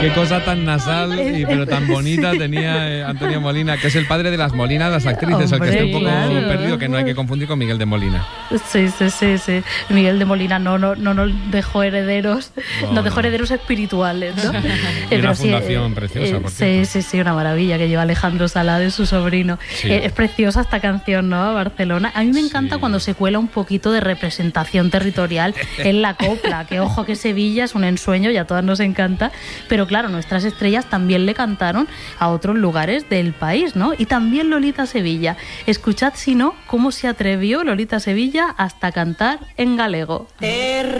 Qué cosa tan nasal, pero tan bonita tenía Antonio Molina, que es el padre de las Molinas, las actrices, Hombre, el que esté un poco claro. perdido, que no hay que confundir con Miguel de Molina. Sí. Miguel de Molina no dejó herederos, no dejó herederos espirituales, ¿no? Y una fundación preciosa, por cierto. Sí, una maravilla que lleva Alejandro Salades, su sobrino. Sí. Es preciosa esta canción, ¿no? Barcelona. A mí me encanta cuando se cuela un poquito de representación territorial en la copla, que ojo que Sevilla es un ensueño y a todas nos encanta, pero claro, nuestras estrellas también le cantaron a otros lugares del país, ¿no? Y también Lolita Sevilla. Escuchad, si no, cómo se atrevió Lolita Sevilla hasta cantar en galego.